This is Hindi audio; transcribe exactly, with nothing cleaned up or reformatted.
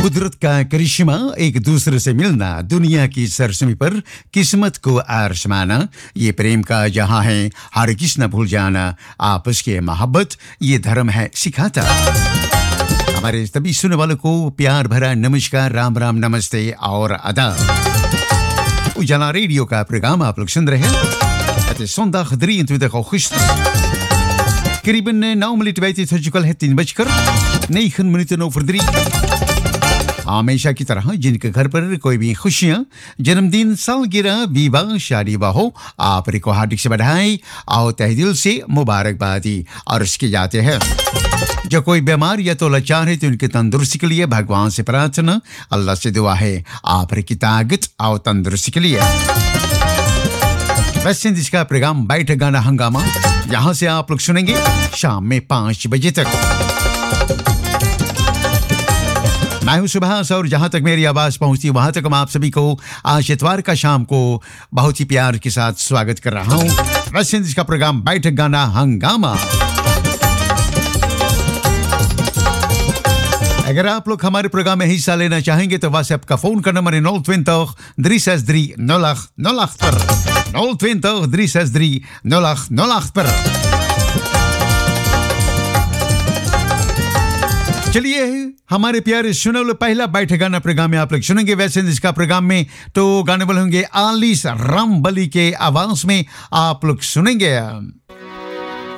कुदरत का करिश्मा, एक दूसरे से मिलना, दुनिया की सरजमी पर किस्मत को आजमाना, ये प्रेम का जहां है, हर किस न भूल जाना, आपस की मोहब्बत ये धर्म है सिखाता। हमारे सभी सुनने वालों को प्यार भरा नमस्कार, राम राम, नमस्ते और आदाब। उजाला रेडियो का प्रोग्राम आप लोग सुन रहे हैं। Het is zondag drieëntwintig augustus. Kariben nau minuten bij dit het है तीन बजकर negen minuten over drie। हमेशा की तरह जिनके घर पर कोई भी खुशियां, जन्मदिन, सालगिरह, विवाह, शादी वाह हो, आप को हार्दिक से बधाई और तहे दिल से मुबारकबादी अर्ज की जाते हैं। जो कोई बीमार या तो लाचार है तो उनकी तंदुरुस्ती के लिए भगवान से प्रार्थना, अल्लाह से दुआ है आप की ताकत और तंदुरुस्ती के लिए। वेस्ट इंडीज का प्रोग्राम बैठ गाना हंगामा, यहाँ से आप लोग सुनेंगे शाम में पाँच बजे तक। मैं हूं सुभाष और जहां तक मेरी आवाज पहुंचती वहां तक मैं आप सभी को आज इतवार का शाम को बहुत ही प्यार के साथ स्वागत कर रहा हूं। वेस्ट इंडीज का प्रोग्राम बैठक गाना हंगामा। अगर आप लोग हमारे प्रोग्राम में हिस्सा लेना चाहेंगे तो व्हाट्सएप का फोन का नंबर है नौ twintig drie zes drie nul acht nul acht पर नौ twintig drie zes drie nul acht nul acht पर। चलिए हमारे प्यारे सुनो लो, पहला बैठे गाना प्रोग्राम में आप लोग सुनेंगे वैसे इसका प्रोग्राम में तो गाने वाले होंगे आलिस रामबली के आवाज में आप लोग सुनेंगे।